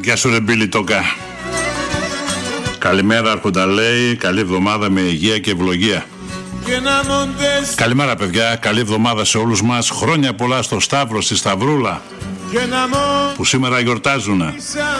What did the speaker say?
Γεια σου ρε Μπίλι Τόκα. Καλημέρα Άρχοντα λέει, καλή εβδομάδα με υγεία και ευλογία. Καλημέρα παιδιά, καλή εβδομάδα σε όλους μας. Χρόνια πολλά στο Σταύρο, στη Σταυρούλα που σήμερα γιορτάζουν.